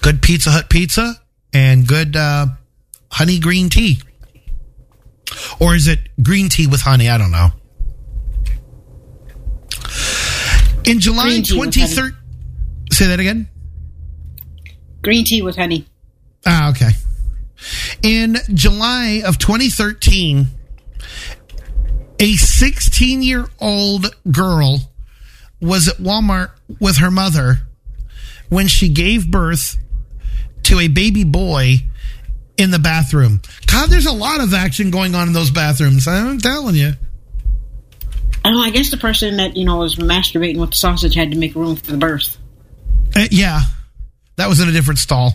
Good Pizza Hut pizza and good honey green tea. Or is it green tea with honey? I don't know. In July 2013... Say that again? Green tea with honey. Ah, okay. In July of 2013, a 16-year-old girl was at Walmart with her mother when she gave birth to a baby boy in the bathroom. God, there's a lot of action going on in those bathrooms. I'm telling you. I guess the person that, was masturbating with the sausage had to make room for the birth. Yeah. That was in a different stall.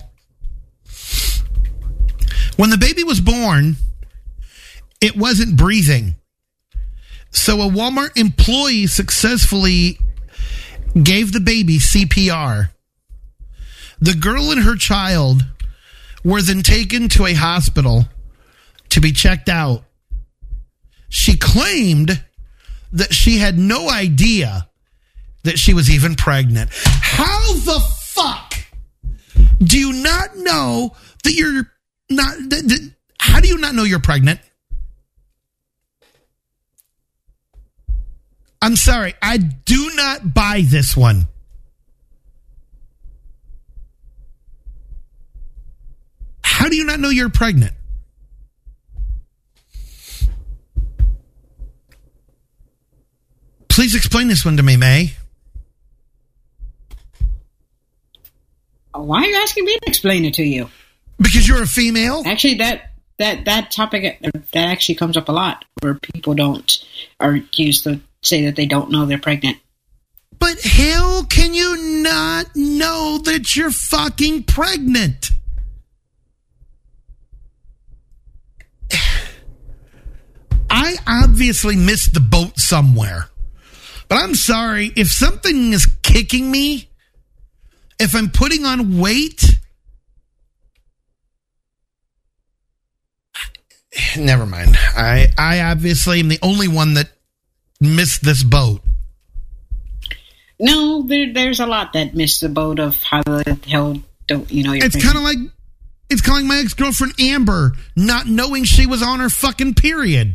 When the baby was born, it wasn't breathing. So a Walmart employee successfully gave the baby CPR. The girl and her child were then taken to a hospital to be checked out. She claimed that she had no idea that she was even pregnant. How the fuck do you not know that you're not... How do you not know you're pregnant? I'm sorry, I do not buy this one. How do you not know you're pregnant? Please explain this one to me, May. Why are you asking me to explain it to you? Because you're a female? Actually, that topic, that actually comes up a lot, where people don't, or used to say that they don't know they're pregnant. But how can you not know that you're fucking pregnant? I obviously missed the boat somewhere. But I'm sorry, if something is kicking me, if I'm putting on weight, never mind. I obviously am the only one that missed this boat. No, there's a lot that missed the boat of how the hell don't you're It's kind of like my ex-girlfriend Amber not knowing she was on her fucking period.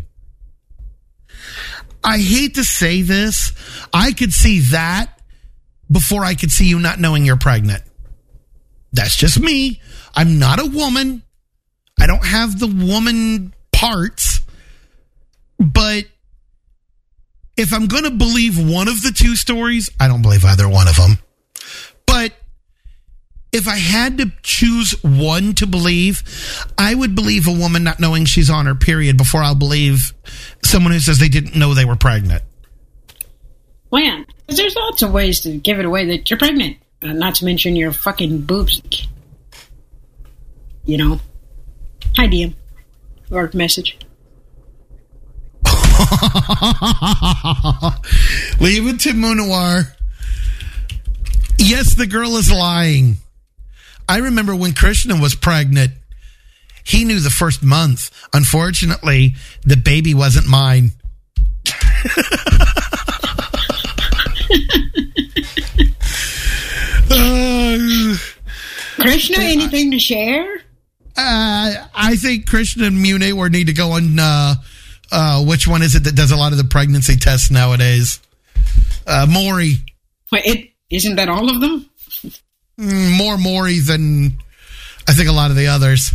I hate to say this. I could see that before I could see you not knowing you're pregnant. That's just me. I'm not a woman. I don't have the woman parts. But if I'm going to believe one of the two stories, I don't believe either one of them. But if I had to choose one to believe, I would believe a woman not knowing she's on her period before I'll believe someone who says they didn't know they were pregnant. Well, yeah, there's lots of ways to give it away that you're pregnant. Not to mention your fucking boobs. Hi, DM. Or message. Leave it to Munawar. Yes, the girl is lying. I remember when Krishna was pregnant, he knew the first month. Unfortunately, the baby wasn't mine. Krishna, anything to share? I think Krishna and Munawar need to go on, which one is it that does a lot of the pregnancy tests nowadays? Maury. Wait, isn't that all of them? More Maury than I think a lot of the others.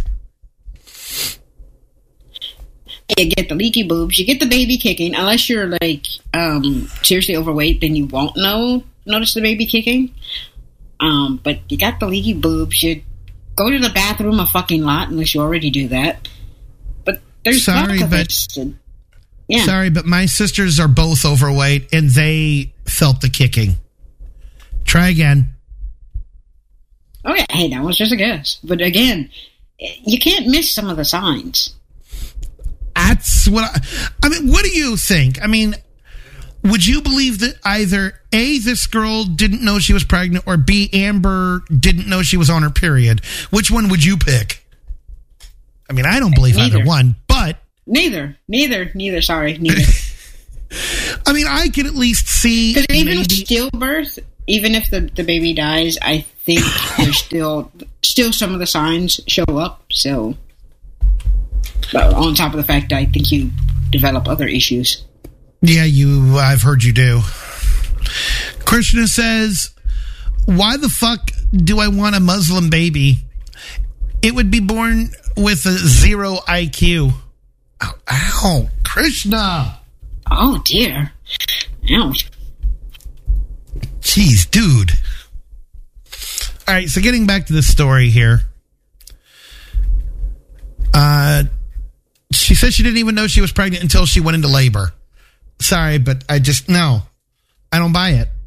You get the leaky boobs, you get the baby kicking. Unless you're seriously overweight, then you won't notice the baby kicking. But you got the leaky boobs. You go to the bathroom a fucking lot, unless you already do that. But there's sorry, but my sisters are both overweight, and they felt the kicking. Try again. Okay, hey, that was just a guess. But again, you can't miss some of the signs. That's what I mean, what do you think? I mean, would you believe that either A, this girl didn't know she was pregnant, or B, Amber didn't know she was on her period? Which one would you pick? I mean, I don't believe either one, but... Neither. Sorry, neither. I mean, I can at least see... Because even with stillbirth, even if the baby dies, I think there's still some of the signs show up. So, but on top of the fact that I think you develop other issues. Yeah, I've heard you do. Krishna says, why the fuck do I want a Muslim baby? It would be born with a 0 IQ. Ow, Krishna. Oh, dear. Ouch. Jeez, dude. All right, so getting back to the story here. She said she didn't even know she was pregnant until she went into labor. Sorry, but no. I don't buy it.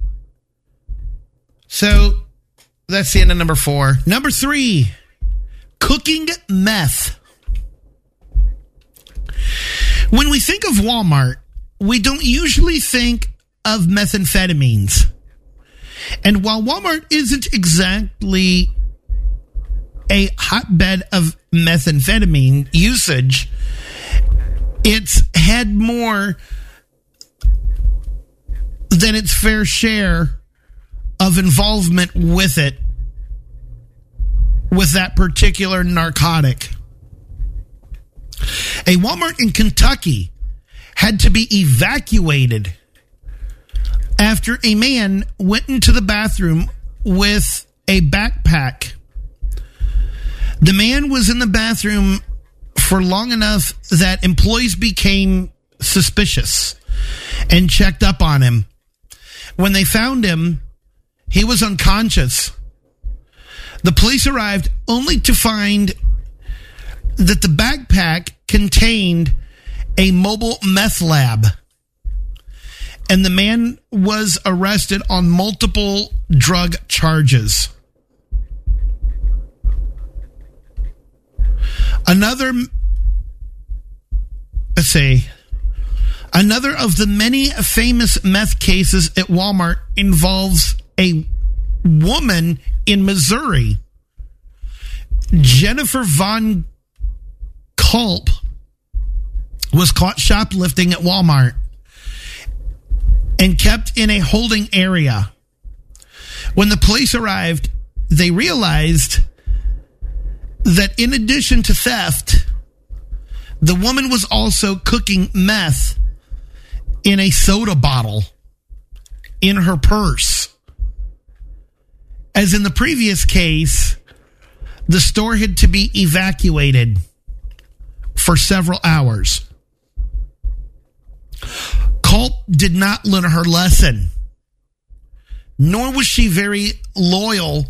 So, that's the end of number 4. Number 3, cooking meth. When we think of Walmart, we don't usually think of methamphetamines. And while Walmart isn't exactly a hotbed of methamphetamine usage, it's had more than its fair share of involvement with it, with that particular narcotic. A Walmart in Kentucky had to be evacuated after a man went into the bathroom with a backpack. The man was in the bathroom for long enough that employees became suspicious and checked up on him. When they found him, he was unconscious. The police arrived only to find that the backpack contained a mobile meth lab. And the man was arrested on multiple drug charges. Another of the many famous meth cases at Walmart involves a woman in Missouri. Jennifer Von Culp was caught shoplifting at Walmart and kept in a holding area. When the police arrived, they realized that in addition to theft, the woman was also cooking meth in a soda bottle in her purse. As in the previous case, the store had to be evacuated for several hours. Culp did not learn her lesson, nor was she very loyal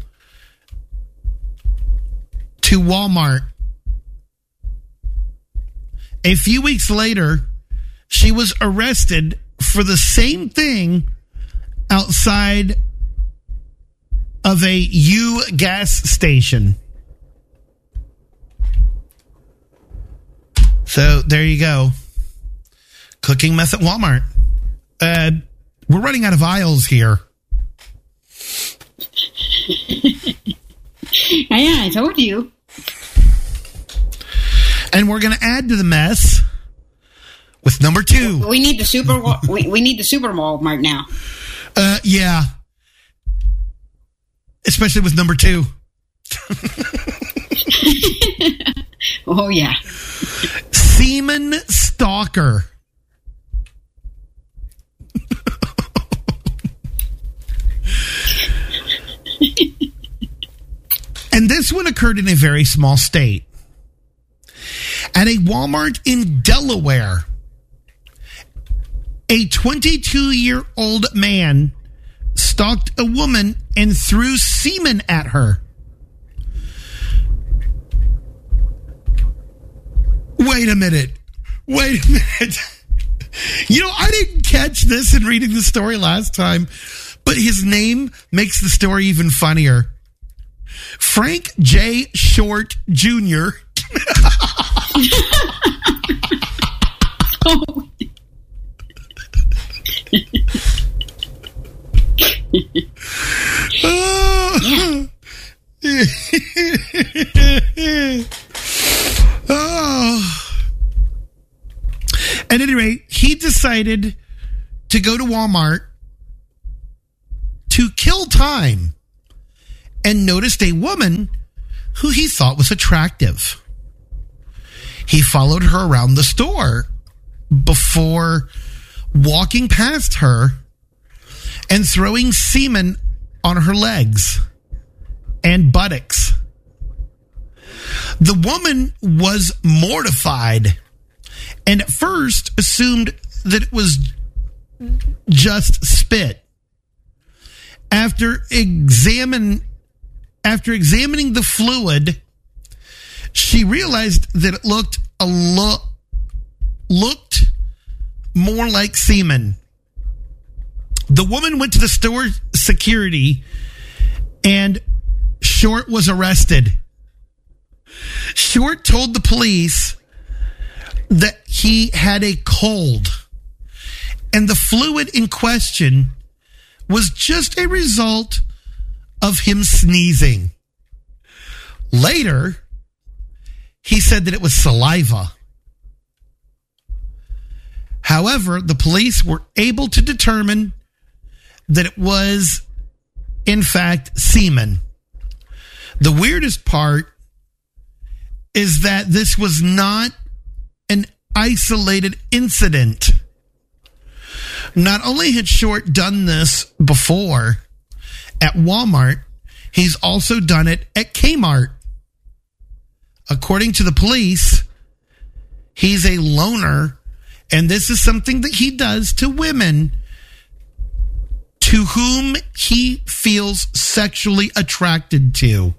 to Walmart. A few weeks later, she was arrested for the same thing outside of a U gas station. So there you go. Cooking meth at Walmart. We're running out of aisles here. Yeah, I told you. And we're going to add to the mess with number 2. We need the super. we need the super Walmart now. Yeah. Especially with number 2. Oh yeah. Semen stalker. And this one occurred in a very small state. At a Walmart in Delaware, a 22-year-old man stalked a woman and threw semen at her. Wait a minute. You know, I didn't catch this in reading the story last time, but his name makes the story even funnier. Frank J. Short Jr. At any rate, he decided to go to Walmart to kill time and noticed a woman who he thought was attractive. He followed her around the store before walking past her and throwing semen on her legs and buttocks. The woman was mortified and at first assumed that it was just spit. After examining the fluid, she realized that it looked more like semen. The woman went to the store security and Short was arrested. Short told the police that he had a cold and the fluid in question was just a result of him sneezing. Later, he said that it was saliva. However, the police were able to determine that it was, in fact, semen. The weirdest part is that this was not an isolated incident. Not only had Short done this before at Walmart, he's also done it at Kmart. According to the police, he's a loner, and this is something that he does to women to whom he feels sexually attracted to.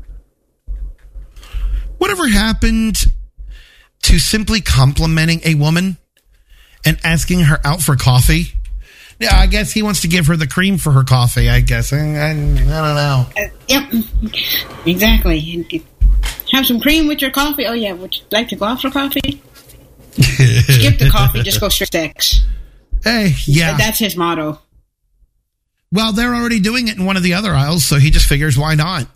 Whatever happened to simply complimenting a woman and asking her out for coffee? Yeah, I guess he wants to give her the cream for her coffee, I guess. I don't know. Yep, exactly. Have some cream with your coffee? Oh, yeah, would you like to go out for coffee? Skip the coffee, just go straight to sex. Hey, yeah. That's his motto. Well, they're already doing it in one of the other aisles, so he just figures, why not?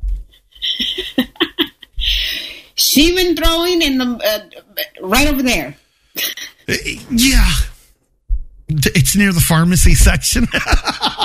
Semen throwing in the right over there. Yeah. It's near the pharmacy section.